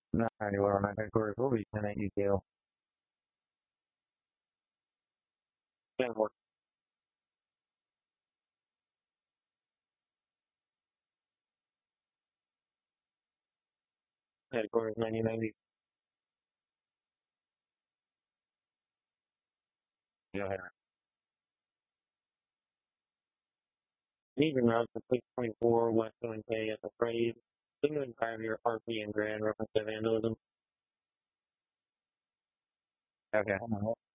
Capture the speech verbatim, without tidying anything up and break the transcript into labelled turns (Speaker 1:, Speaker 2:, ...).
Speaker 1: ninety-one on headquarters. We'll be ten at U T L. ten four. Headquarters ninety ninety. Go ahead. Even route to six point four West Owen K at the Praise. Signaling five year R P and Grand reference to vandalism. Okay.